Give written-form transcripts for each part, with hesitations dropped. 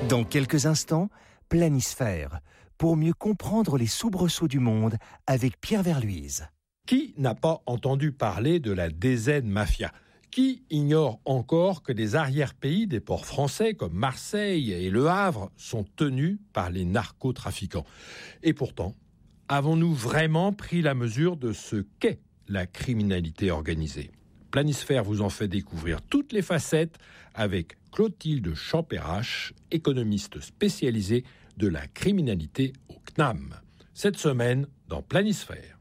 Dans quelques instants, Planisphère, pour mieux comprendre les soubresauts du monde avec Pierre Verluise. Qui n'a pas entendu parler de la DZ Mafia ? Qui ignore encore que les arrière-pays des ports français comme Marseille et Le Havre sont tenus par les narcotrafiquants ? Et pourtant, avons-nous vraiment pris la mesure de ce qu'est la criminalité organisée ? Planisphère vous en fait découvrir toutes les facettes avec Clotilde Champérache, économiste spécialisée de la criminalité au CNAM. Cette semaine, dans Planisphère.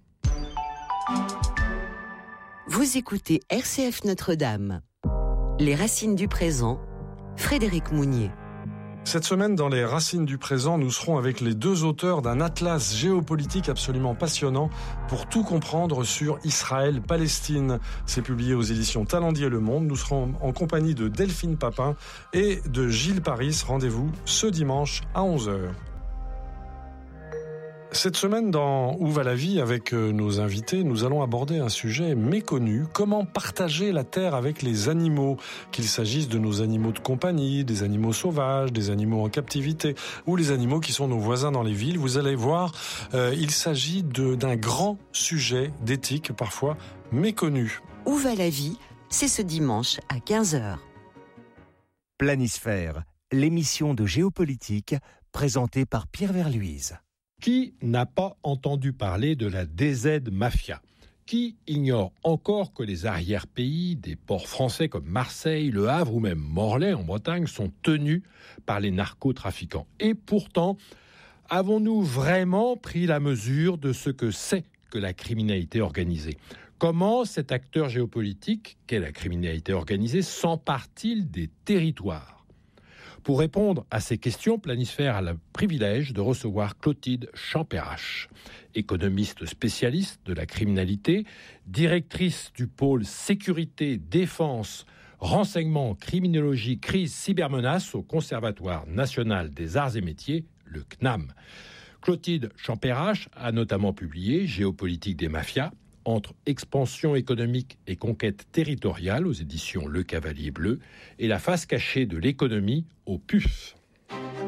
Vous écoutez RCF Notre-Dame. Les racines du présent, Frédéric Mounier. Cette semaine, dans les Racines du présent, nous serons avec les deux auteurs d'un atlas géopolitique absolument passionnant pour tout comprendre sur Israël-Palestine. C'est publié aux éditions Talendier Le Monde. Nous serons en compagnie de Delphine Papin et de Gilles Paris. Rendez-vous ce dimanche à 11h. Cette semaine, dans Où va la vie, avec nos invités, nous allons aborder un sujet méconnu. Comment partager la terre avec les animaux, qu'il s'agisse de nos animaux de compagnie, des animaux sauvages, des animaux en captivité, ou les animaux qui sont nos voisins dans les villes. Vous allez voir, il s'agit d'un grand sujet d'éthique, parfois méconnu. Où va la vie ? C'est ce dimanche à 15h. Planisphère, l'émission de géopolitique présentée par Pierre Verluise. Qui n'a pas entendu parler de la DZ Mafia ? Qui ignore encore que les arrière-pays des ports français comme Marseille, Le Havre ou même Morlaix en Bretagne sont tenus par les narcotrafiquants ? Et pourtant, avons-nous vraiment pris la mesure de ce que c'est que la criminalité organisée ? Comment cet acteur géopolitique, qu'est la criminalité organisée, s'empare-t-il des territoires ? Pour répondre à ces questions, Planisphère a le privilège de recevoir Clotilde Champérache, économiste spécialiste de la criminalité, directrice du pôle sécurité, défense, renseignement, criminologie, crise, cybermenace au Conservatoire national des arts et métiers, le CNAM. Clotilde Champérache a notamment publié Géopolitique des mafias, entre expansion économique et conquête territoriale aux éditions Le Cavalier Bleu et la face cachée de l'économie au PUF.